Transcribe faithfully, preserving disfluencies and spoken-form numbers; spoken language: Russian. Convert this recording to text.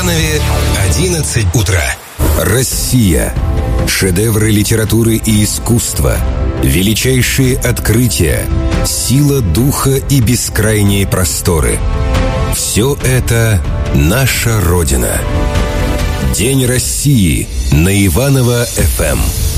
Иванове одиннадцать утра. Россия. Шедевры литературы и искусства, величайшие открытия, сила духа и бескрайние просторы. Все это наша Родина. День России на Иваново эф эм.